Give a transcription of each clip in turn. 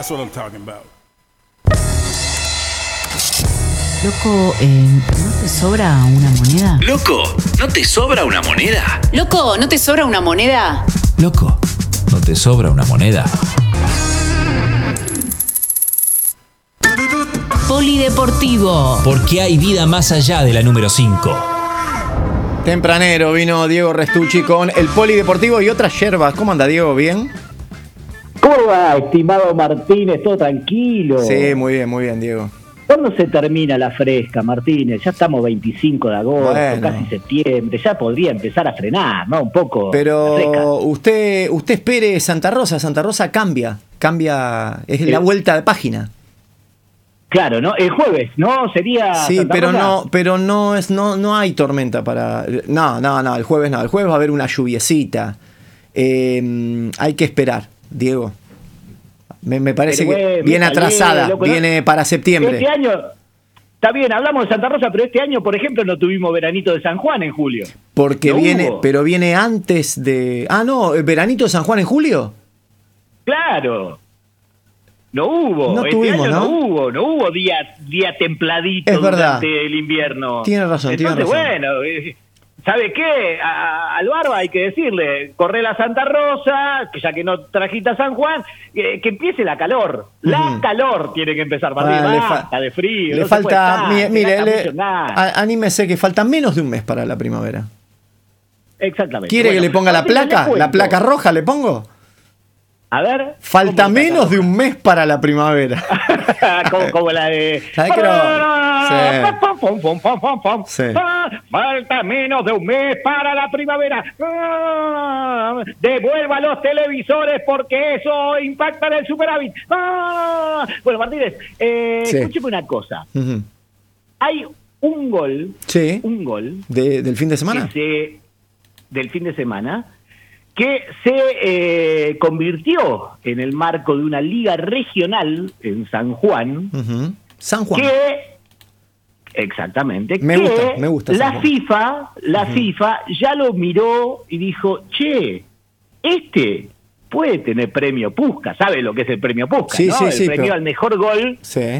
That's what I'm talking about. Loco, ¿no te sobra una moneda? Loco, ¿no te sobra una moneda? Loco, ¿no te sobra una moneda? Loco, ¿no te sobra una moneda? Polideportivo. Porque hay vida más allá de la número 5. Tempranero vino Diego Restucci con el Polideportivo y otras yerbas. ¿Cómo anda, Diego? ¿Bien? ¿Cómo va, estimado Martínez? ¿Todo tranquilo? Sí, muy bien, Diego. ¿Cuándo se termina la fresca, Martínez? Ya estamos 25 de agosto, casi septiembre. Ya podría empezar a frenar, ¿no? Un poco. Pero usted espere Santa Rosa. Santa Rosa cambia, es la vuelta de página. Claro, ¿no? El jueves, ¿no? Sería. Sí, Santa Rosa. pero no hay tormenta para. No, el jueves no. El jueves va a haber una lluviecita. Hay que esperar, Diego. Me parece que viene atrasada, loco, viene para septiembre. Este año, está bien, hablamos de Santa Rosa, pero este año, por ejemplo, no tuvimos veranito de San Juan en julio. Porque no viene, hubo. Pero viene antes de. ¿El veranito de San Juan en julio? Claro. No hubo. No este tuvimos, año ¿no? No hubo día templadito es verdad. durante el invierno. Tiene razón, Entonces, tiene razón. Bueno, ¿sabe qué? Al Barba hay que decirle, corre la Santa Rosa, que ya que no trajiste a San Juan, que empiece la calor. La calor tiene que empezar, basta de frío. Le no falta, mire, anímese que falta menos de un mes para la primavera. Exactamente. ¿Quiere que le ponga la placa? ¿La placa roja le pongo? A ver. Falta menos de un mes para la primavera. como la de. Sí. Falta menos de un mes para la primavera. Devuelva los televisores porque eso impacta en el superávit. Bueno, Martínez, escúcheme una cosa. Uh-huh. Hay un gol. Sí. Un gol. ¿Del fin de semana? Del fin de semana. Que se convirtió en el marco de una liga regional en San Juan. Uh-huh. San Juan. Exactamente. Me gusta. La FIFA ya lo miró y dijo, este puede tener premio Puskás. ¿Sabe lo que es el premio Puskás? Sí, ¿no? sí, el premio al mejor gol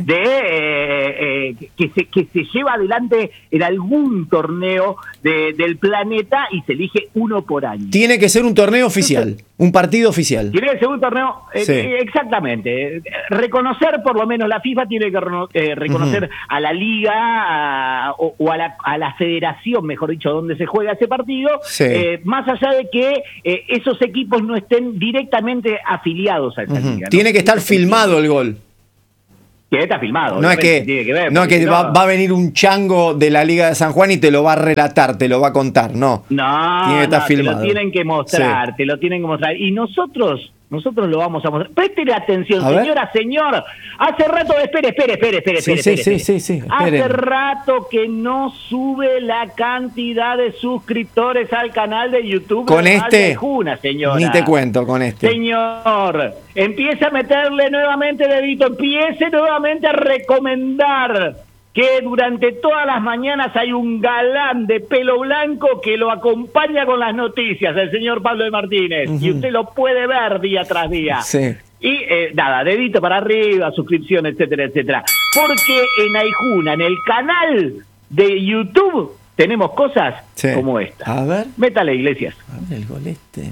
que se lleva adelante en algún torneo del planeta y se elige uno por año. Tiene que ser un torneo oficial, un partido oficial. Tiene que ser un torneo, exactamente. Reconocer, por lo menos la FIFA tiene que reconocer a la liga o a la federación, mejor dicho, donde se juega ese partido, más allá de que esos equipos no estén directamente afiliados a esa liga. Tiene que estar filmado el gol. Que está filmado. No es que va a venir un chango de la Liga de San Juan y te lo va a relatar, te lo va a contar. No. Tiene que estar filmado. Te lo tienen que mostrar, Y nosotros lo vamos a mostrar. Préstele atención, señor. Hace rato, espere. Sí, Hace rato que no sube la cantidad de suscriptores al canal de YouTube. Con este, señora. Ni te cuento con este. Señor, empiece a meterle nuevamente dedito, empiece nuevamente a recomendar que durante todas las mañanas hay un galán de pelo blanco que lo acompaña con las noticias, el señor Pablo de Martínez, y usted lo puede ver día tras día. Sí. Y dedito para arriba, suscripción, etcétera. Porque en Aijuna, en el canal de YouTube, tenemos cosas como esta. A ver. Métale, Iglesias. A ver el gol este.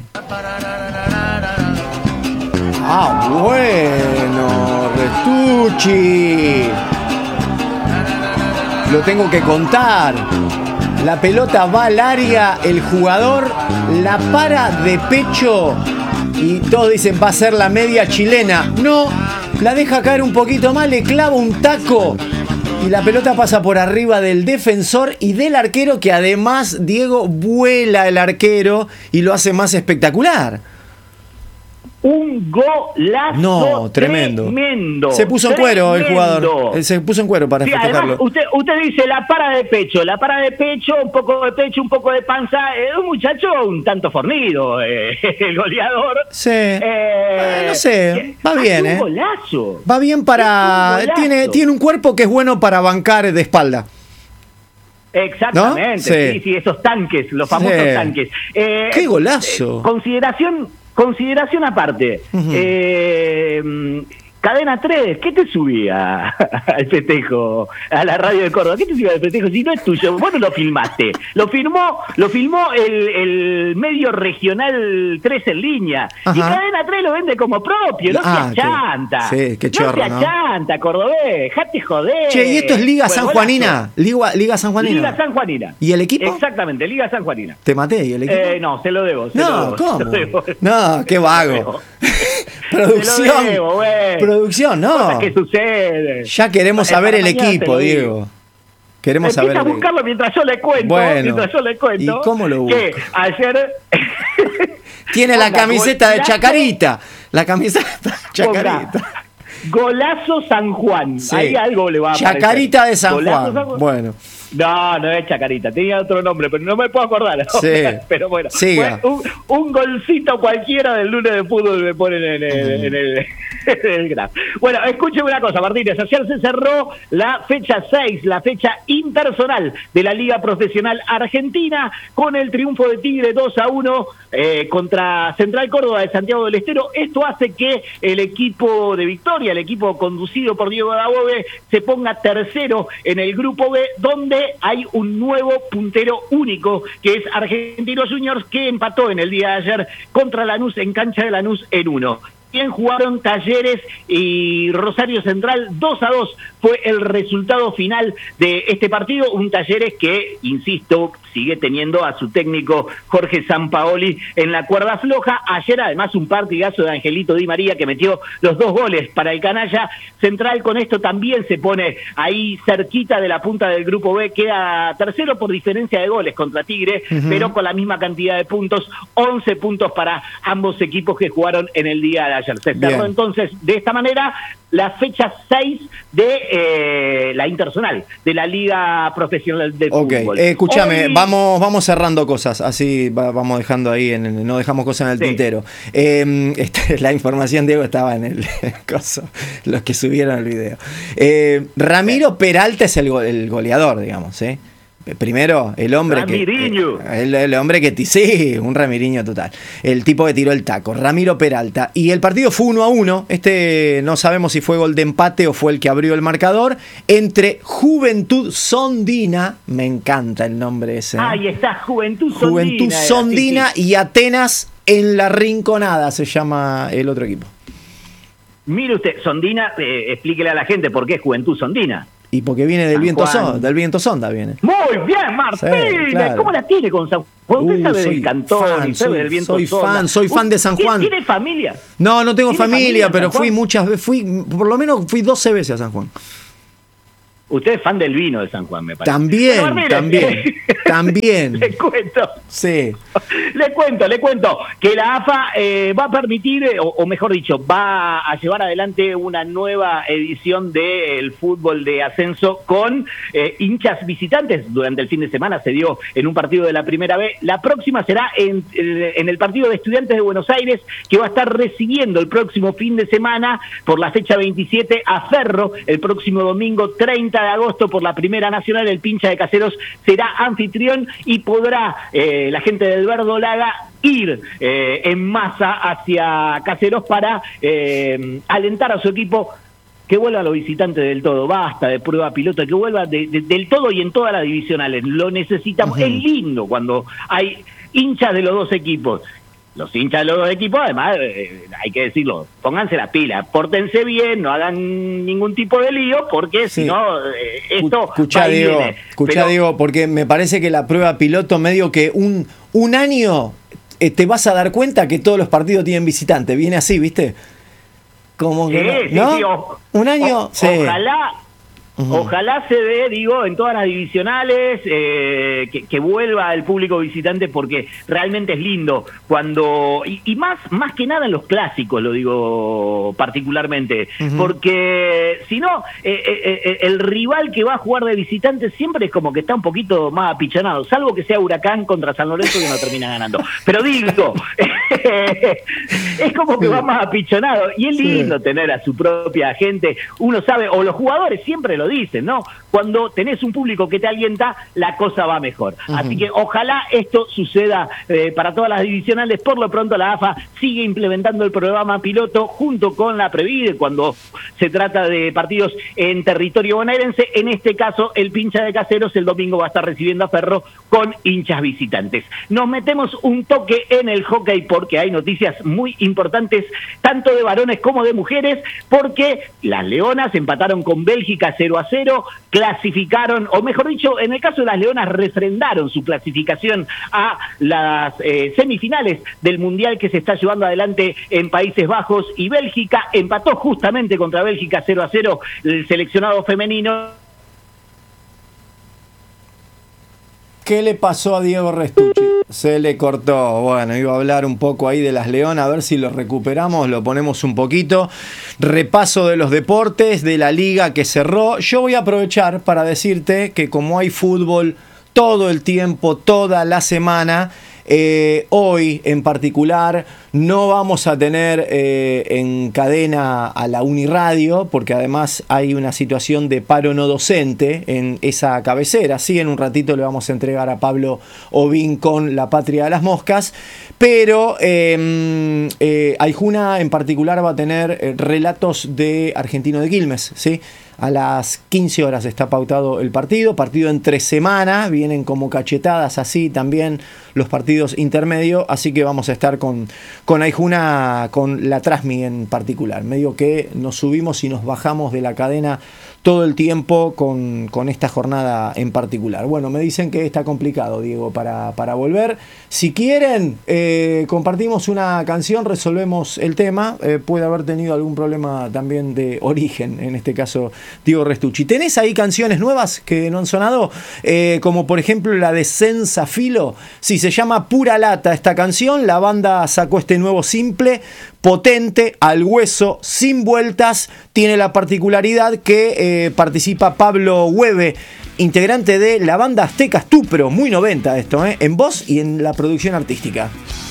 Bueno, Restucci. Lo tengo que contar. La pelota va al área, el jugador la para de pecho y todos dicen va a ser la media chilena. No, la deja caer un poquito más, le clava un taco y la pelota pasa por arriba del defensor y del arquero, que además, Diego, vuela el arquero y lo hace más espectacular. Un golazo tremendo. Se puso en cuero el jugador. Se puso en cuero para festejarlo. Usted dice la para de pecho, un poco de pecho, un poco de panza. Es un muchacho un tanto fornido, el goleador. Sí. No sé, va bien, un golazo. Va bien para. Tiene un cuerpo que es bueno para bancar de espalda. Exactamente, ¿no? Sí, esos tanques, los famosos tanques. ¡Qué golazo! Consideración aparte. Cadena 3, ¿qué te subía al festejo, a la radio de Córdoba? ¿Qué te subía al festejo si no es tuyo? Vos no lo filmaste. Lo filmó el medio regional 3 en línea. Ajá. Y Cadena 3 lo vende como propio, no se achanta. Sí, qué chorro, no se achanta, cordobés, dejate joder. Che, ¿y esto es Liga Sanjuanina? Liga Sanjuanina. Liga Sanjuanina. ¿Y el equipo? Exactamente, Liga Sanjuanina. ¿Te maté? ¿Y el equipo? No, se lo debo. ¿Cómo? No, qué vago. Producción. Producción, no. ¿Qué sucede? Ya queremos saber el equipo, Diego. Queremos saber. Empieza a buscarlo mientras yo le cuento. Bueno, ¿y cómo lo busco? Que ayer tiene la camiseta de Chacarita. La camiseta de Chacarita. Golazo San Juan. Sí. Ahí algo le va a aparecer. Chacarita de San Juan. Bueno. No es Chacarita, tenía otro nombre, pero no me puedo acordar. Sí. Pero bueno, un golcito cualquiera del lunes de fútbol me ponen en el graf. Bueno, escúcheme una cosa, Martínez. Ayer se cerró la fecha 6, la fecha impersonal de la Liga Profesional Argentina, con el triunfo de Tigre 2-1 contra Central Córdoba de Santiago del Estero. Esto hace que el equipo de Victoria, el equipo conducido por Diego Dabove, se ponga tercero en el grupo B, donde hay un nuevo puntero único, que es Argentinos Juniors, que empató en el día de ayer contra Lanús en cancha de Lanús en 1. Bien jugaron Talleres y Rosario Central, 2-2 fue el resultado final de este partido. Un Talleres que, insisto, sigue teniendo a su técnico Jorge Sampaoli en la cuerda floja. Ayer además un partidazo de Angelito Di María, que metió los 2 goles para el canalla. Central con esto también se pone ahí cerquita de la punta del grupo B, queda tercero por diferencia de goles contra Tigre, pero con la misma cantidad de puntos, 11 puntos para ambos equipos que jugaron en el día de ayer. Se cerró entonces de esta manera la fecha 6 de la interzonal de la Liga Profesional de Fútbol. Escúchame, vamos cerrando cosas, así vamos dejando ahí, no dejamos cosas en el tintero. La información, Diego, estaba en el coso, los que subieron el video. Ramiro Peralta es el goleador, digamos, ¿eh? Primero, el hombre Ramiriño. El hombre que sí, un Ramiriño total. El tipo que tiró el taco, Ramiro Peralta. Y el partido fue 1-1. No sabemos si fue gol de empate o fue el que abrió el marcador, entre Juventud Sondina, me encanta el nombre ese. Ahí está, Juventud Sondina y Atenas en la Rinconada se llama el otro equipo. Mire usted, Sondina, explíquele a la gente por qué es Juventud Sondina. Y porque viene del viento sonda viene. Muy bien, Martínez. Sí, claro. ¿Cómo la tiene con San Juan? Usted sabe del cantón y sabe del viento sonda. Soy fan de San Juan. ¿Tiene familia? No tengo familia, pero fui muchas veces, por lo menos fui 12 veces a San Juan. Usted es fan del vino de San Juan, me parece. También. Le cuento. Sí. Le cuento que la AFA va a permitir, o mejor dicho, va a llevar adelante una nueva edición del fútbol de ascenso con hinchas visitantes. Durante el fin de semana se dio en un partido de la Primera B. La próxima será en el partido de Estudiantes de Buenos Aires, que va a estar recibiendo el próximo fin de semana, por la fecha 27, a Ferro. El próximo domingo 30 de agosto, por la Primera Nacional, el Pincha de Caseros será anfitrión y podrá la gente del Verdolaga ir en masa hacia Caseros para alentar a su equipo, que vuelva a los visitantes del todo. Basta de prueba piloto, que vuelva del todo y en todas las divisionales. Lo necesitamos. Es lindo cuando hay hinchas de los dos equipos. Los hinchas de los dos equipos, además, hay que decirlo, pónganse la pila, pórtense bien, no hagan ningún tipo de lío, porque si no, esto escuchá, Diego, porque me parece que la prueba piloto, medio que un año te vas a dar cuenta que todos los partidos tienen visitante, viene así, ¿viste? Como que ¿no? Un año, Ojalá se dé, en todas las divisionales, que vuelva el público visitante, porque realmente es lindo cuando, y más que nada en los clásicos, lo digo particularmente, porque si no, el rival que va a jugar de visitante siempre es como que está un poquito más apichonado, salvo que sea Huracán contra San Lorenzo, que no termina ganando. Pero digo, es como que va más apichonado, y es lindo tener a su propia gente. Uno sabe, o los jugadores siempre lo dicen, ¿no? cuando tenés un público que te alienta, la cosa va mejor. Así que ojalá esto suceda para todas las divisionales. Por lo pronto la AFA sigue implementando el programa piloto junto con la Previde cuando se trata de partidos en territorio bonaerense. En este caso, el Pincha de Caseros el domingo va a estar recibiendo a Ferro con hinchas visitantes. Nos metemos un toque en el hockey porque hay noticias muy importantes, tanto de varones como de mujeres, porque las Leonas empataron con Bélgica 0-0, clasificaron, o mejor dicho, en el caso de las Leonas, refrendaron su clasificación a las semifinales del Mundial que se está llevando adelante en Países Bajos, y Bélgica empató justamente contra Bélgica 0-0 el seleccionado femenino. ¿Qué le pasó a Diego Restucci? Se le cortó. Bueno, iba a hablar un poco ahí de las Leonas, a ver si lo recuperamos, lo ponemos un poquito. Repaso de los deportes, de la liga que cerró. Yo voy a aprovechar para decirte que como hay fútbol todo el tiempo, toda la semana, hoy en particular no vamos a tener en cadena a la Uniradio, porque además hay una situación de paro no docente en esa cabecera. Sí, en un ratito le vamos a entregar a Pablo Ovín con La Patria de las Moscas, pero Aijuna en particular va a tener relatos de Argentino de Quilmes, ¿sí? A las 15 horas está pautado el partido entre semana, vienen como cachetadas así también los partidos intermedios, así que vamos a estar con Aijuna, con la Trasmi en particular, medio que nos subimos y nos bajamos de la cadena todo el tiempo con esta jornada en particular. Bueno, me dicen que está complicado, Diego, para volver. Si quieren, compartimos una canción, resolvemos el tema. Puede haber tenido algún problema también de origen, en este caso, Diego Restucci. ¿Tenés ahí canciones nuevas que no han sonado? Como por ejemplo la de Senza Filo. Sí, se llama Pura Lata esta canción. La banda sacó este nuevo simple, potente, al hueso, sin vueltas. Tiene la particularidad que participa Pablo Hueve, integrante de la banda Azteca Stupro, muy 90 esto, en voz y en la producción artística.